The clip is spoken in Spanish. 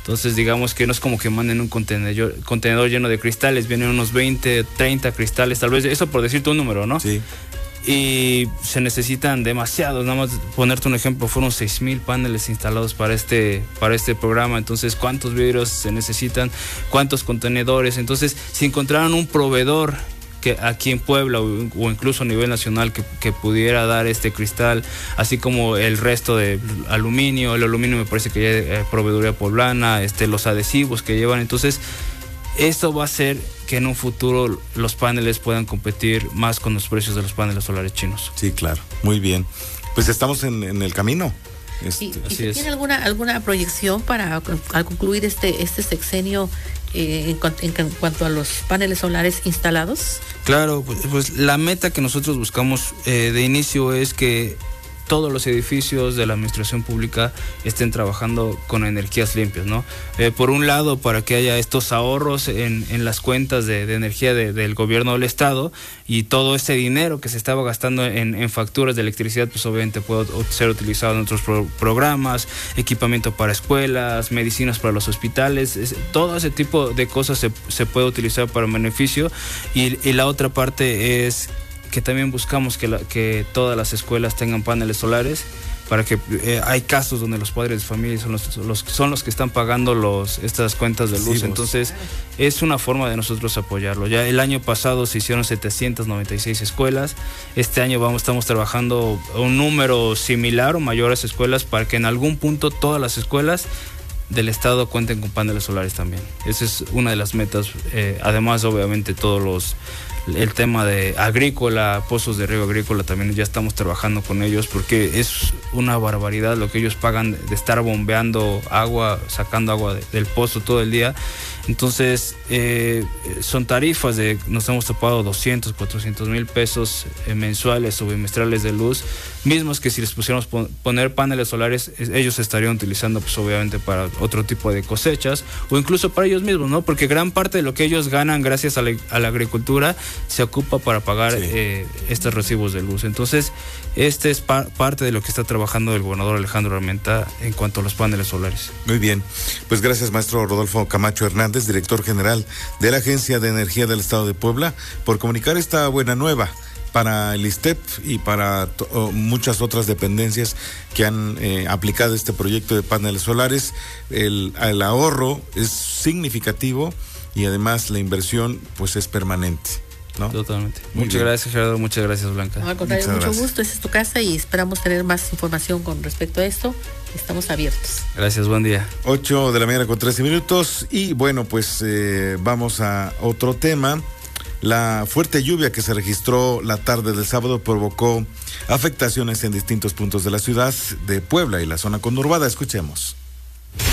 Entonces digamos que no es como que manden un contenedor lleno de cristales, vienen unos 20, 30 cristales, tal vez, eso por decirte un número, ¿no? Sí. Y se necesitan demasiados, nada más ponerte un ejemplo, fueron 6,000 paneles instalados para este programa. Entonces, ¿cuántos vidrios se necesitan? ¿Cuántos contenedores? Entonces, si encontraran un proveedor que aquí en Puebla o incluso a nivel nacional que pudiera dar este cristal, así como el resto de aluminio, el aluminio me parece que ya es proveeduría poblana, los adhesivos que llevan, entonces esto va a hacer que en un futuro los paneles puedan competir más con los precios de los paneles solares chinos. Sí, claro, muy bien. Pues estamos en el camino. ¿Y tiene alguna proyección para al concluir este sexenio en cuanto a los paneles solares instalados? Claro, pues la meta que nosotros buscamos de inicio es que todos los edificios de la administración pública estén trabajando con energías limpias, ¿no? Por un lado, para que haya estos ahorros en las cuentas de energía del gobierno del estado, y todo ese dinero que se estaba gastando en facturas de electricidad, pues obviamente puede ser utilizado en otros programas, equipamiento para escuelas, medicinas para los hospitales, todo ese tipo de cosas se puede utilizar para beneficio, y la otra parte es que también buscamos que todas las escuelas tengan paneles solares, para que hay casos donde los padres de familia son los que están pagando estas cuentas de luz. Entonces es una forma de nosotros apoyarlo. Ya el año pasado se hicieron 796 escuelas, este año estamos trabajando un número similar o mayor a esas escuelas, para que en algún punto todas las escuelas del estado cuenten con paneles solares también. Esa es una de las metas. Además, obviamente, el tema de agrícola, pozos de riego agrícola, también ya estamos trabajando con ellos, porque es una barbaridad lo que ellos pagan de estar bombeando agua, sacando agua del pozo todo el día. Entonces son tarifas nos hemos topado 200, 400 mil pesos mensuales o bimestrales de luz, mismos que si les pusiéramos poner paneles solares, ellos estarían utilizando pues obviamente para otro tipo de cosechas, o incluso para ellos mismos, ¿no? Porque gran parte de lo que ellos ganan gracias a la agricultura se ocupa para pagar estos recibos de luz. Entonces este es parte de lo que está trabajando el gobernador Alejandro Armenta en cuanto a los paneles solares. Muy bien, pues gracias, maestro Rodolfo Camacho Hernández, director general de la Agencia de Energía del Estado de Puebla, por comunicar esta buena nueva para el ISSSTEP y para muchas otras dependencias que han aplicado este proyecto de paneles solares. El ahorro es significativo y además la inversión pues es permanente, ¿no? Totalmente. Muchas gracias, Gerardo. Muchas gracias, Blanca. No, al contrario, mucho gusto. Esta es tu casa y esperamos tener más información con respecto a esto. Estamos abiertos. Gracias, buen día. 8 de la mañana con 13 minutos. Y bueno, pues vamos a otro tema. La fuerte lluvia que se registró la tarde del sábado provocó afectaciones en distintos puntos de la ciudad de Puebla y la zona conurbada. Escuchemos.